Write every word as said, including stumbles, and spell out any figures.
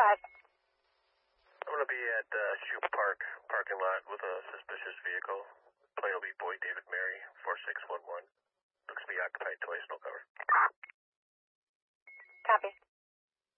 five. I'm going to be at uh, Shoe Park parking lot with a suspicious vehicle. Plane will be Boy David Mary, four six one one. Looks to be occupied twice, no cover. Copy.